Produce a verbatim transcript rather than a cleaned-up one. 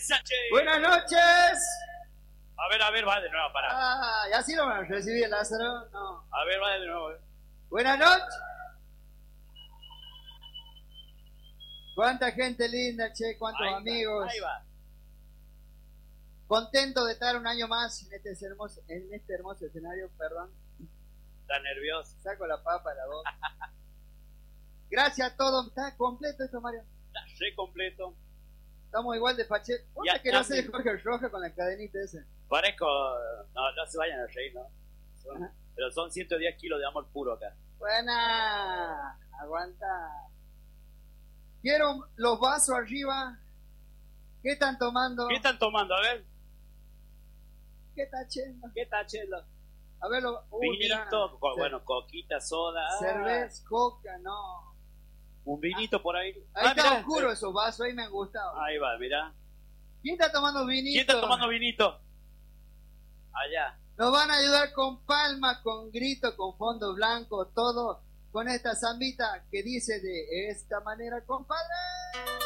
esa, che. Buenas noches. A ver, a ver, va de nuevo, pará. Ah, ¿y así lo van a recibir, Lázaro? No. A ver, va de nuevo. Buenas noches. Cuánta gente linda, che, cuántos Ahí va, amigos. ahí va. Contento de estar un año más en este hermoso, en este hermoso escenario, perdón. Está nervioso. Saco la papa de la boca. Gracias a todos. ¿Está completo esto, Mario? Está re completo. Estamos igual de faché. ¿Vos Ya, te querés ya, hacer sí. Jorge Roja con la cadenita esa? Parezco... No, no se vayan a reír, ¿no? Son- Ajá. pero son ciento diez kilos de amor puro acá. Buena. Aguanta. Quiero los vasos arriba. ¿Qué están tomando? ¿Qué están tomando? A ver. ¿Qué está haciendo? ¿Qué está chelo? A ver, lo, uh, Vinito, mirá. co- Cer- bueno, coquita, soda. ah, Cerveza, coca, no. Un vinito por ahí. Ahí Ah, está mirá, oscuro eh, esos vasos, ahí me han gustado. Ahí va, mirá. ¿Quién está tomando vinito? ¿Quién está tomando vinito? Allá. Nos van a ayudar con palmas, con gritos, con fondo blanco, todo con esta zambita que dice de esta manera, compadre.